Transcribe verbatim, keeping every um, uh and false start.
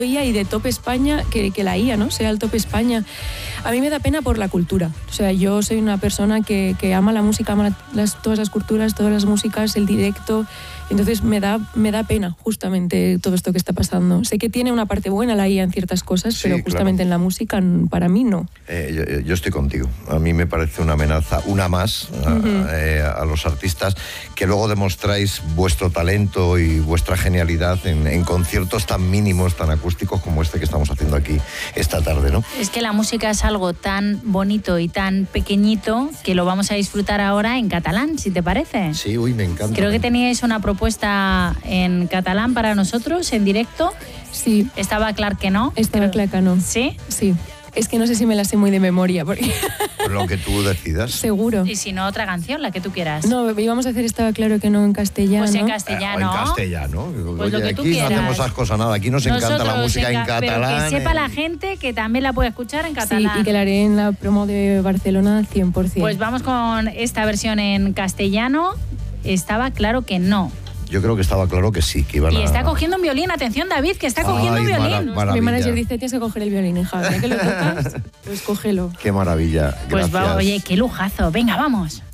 y de Top España, que, que la I A, ¿no?, sea el Top España. A mí me da pena por la cultura. O sea, yo soy una persona que, que ama la música, ama las, todas las culturas, todas las músicas, el directo. Entonces me da, me da pena justamente todo esto que está pasando. Sé que tiene una parte buena la I A en ciertas cosas, sí, pero justamente claro, en la música para mí no. Eh, yo, yo estoy contigo. A mí me parece una amenaza, una más, a, uh-huh. eh, a los artistas, que luego demostráis vuestro talento y vuestra genialidad en, en conciertos tan mínimos, tan acústicos como este que estamos haciendo aquí esta tarde, ¿no? Es que la música es algo tan bonito y tan pequeñito que lo vamos a disfrutar ahora en catalán, si te parece. Sí, uy, me encanta. Creo que teníais una propuesta en catalán para nosotros, en directo. Sí. Estaba clar que no. Estaba Creo... clar que no. ¿Sí? Sí. Es que no sé si me la sé muy de memoria. Porque... Por lo que tú decidas. Seguro. Y si no, otra canción, la que tú quieras. No, íbamos a hacer Estaba claro que no en castellano. Pues en castellano. Eh, en castellano. Pues Oye, lo que tú aquí quieras. no hacemos esas cosas nada. Aquí nos Nosotros encanta la música en, en catalán. Pero que sepa en... la gente que también la puede escuchar en catalán. Sí, y que la haré en la promo de Barcelona cien por ciento. Pues vamos con esta versión en castellano. Estaba claro que no. Yo creo que estaba claro que sí, que iban a... Y está cogiendo un violín, atención David, que está cogiendo Ay, un violín. Mara, Mi manager dice, tienes que coger el violín, hija. Ya que lo tocas, pues cógelo. Qué maravilla, pues gracias. Va, oye, qué lujazo. Venga, vamos.